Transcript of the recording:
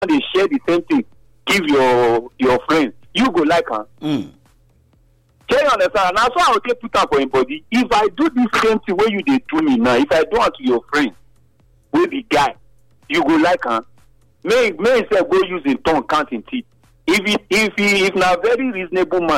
they share the same thing, give your friend, you go like her. Can you understand? Now, so I will put up for him body. If I do this same thing where you they do me now, if I do it to your friend, with the guy, you go like her. May say go use in tongue counting teeth. If not very reasonable man.